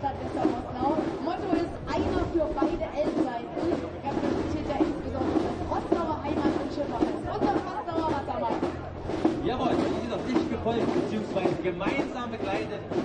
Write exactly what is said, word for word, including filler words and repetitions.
Stadt Dessau-Rosslau. Motto ist einer für beide Elbseiten. Repräsentiert ja insbesondere das Rossauer Heimat- und Schifferfest. Unser Passauer Wassermann. Jawohl, die sind noch nicht gefolgt bzw. gemeinsam begleitet